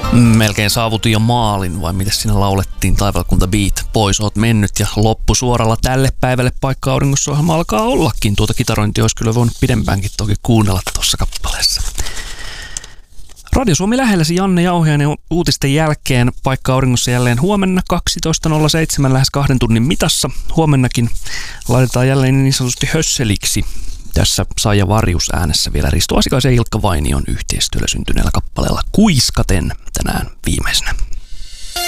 Melkein saavutin jo maalin, vai miten siinä laulettiin? Taivalkunta Beat, pois oot mennyt ja loppusuoralla tälle päivälle Paikka auringossa -ohjelma alkaa ollakin. Tuota kitarointia olisi kyllä voinut pidempäänkin toki kuunnella tuossa kappaleessa. Radio Suomi lähelläsi Janne Jauhiainen uutisten jälkeen. Paikka auringossa jälleen huomenna 12.07 lähes 2 tunnin mitassa. Huomennakin laitetaan jälleen niin sanotusti hösseliksi. Tässä Saija Varjus äänessä vielä Risto Asikaisen ja Ilkka Vainion yhteistyöllä syntyneellä kappaleella Kuiskaten tänään viimeisenä.